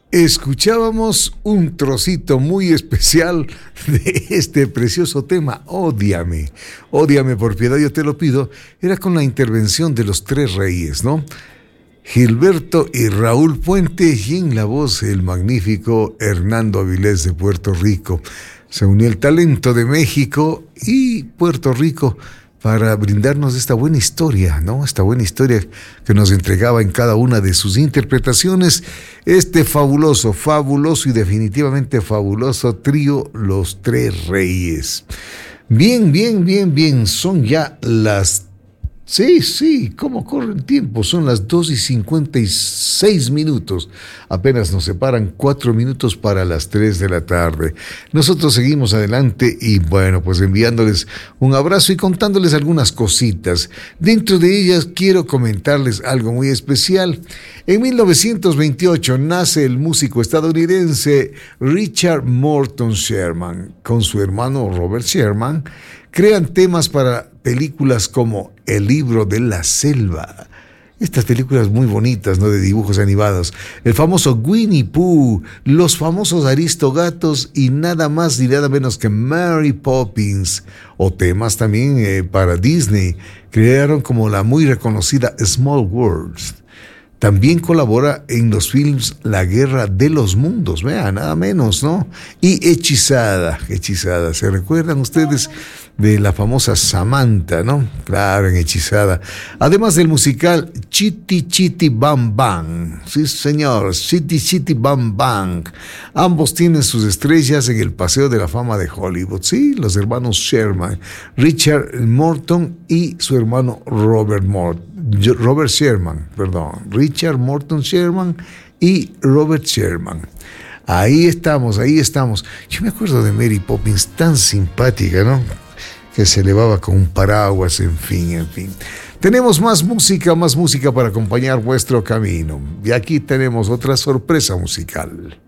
Escuchábamos un trocito muy especial de este precioso tema, Ódiame. Ódiame por piedad, yo te lo pido. Era con la intervención de los Tres Reyes, ¿no? Gilberto y Raúl Puente, y en la voz el magnífico Hernando Avilés de Puerto Rico. Se unió el talento de México y Puerto Rico para brindarnos esta buena historia, ¿no? Esta buena historia que nos entregaba en cada una de sus interpretaciones este fabuloso y definitivamente fabuloso trío Los Tres Reyes. Bien, son ya las... Sí, cómo corre el tiempo, son las 2:56. Apenas nos separan 4 minutos para las 3 de la tarde. Nosotros seguimos adelante y bueno, pues enviándoles un abrazo y contándoles algunas cositas. Dentro de ellas quiero comentarles algo muy especial. En 1928 nace el músico estadounidense Richard Morton Sherman. Con su hermano Robert Sherman crean temas para películas como El libro de la selva. Estas películas muy bonitas, ¿no? De dibujos animados. El famoso Winnie Pooh, los famosos Aristogatos y nada más ni nada menos que Mary Poppins. O temas también para Disney. Crearon como la muy reconocida Small Worlds. También colabora en los films La Guerra de los Mundos, vea, nada menos, ¿no? Y Hechizada, ¿se recuerdan ustedes de la famosa Samantha, ¿no? Claro, en Hechizada. Además del musical Chitty Chitty Bang Bang, sí señor, Chitty Chitty Bang Bang. Ambos tienen sus estrellas en el Paseo de la Fama de Hollywood, sí, los hermanos Sherman, Richard Morton y su hermano Richard Morton Sherman y Robert Sherman. Ahí estamos. Yo me acuerdo de Mary Poppins, tan simpática, ¿no? Que se elevaba con un paraguas, en fin. Tenemos más música para acompañar vuestro camino. Y aquí tenemos otra sorpresa musical.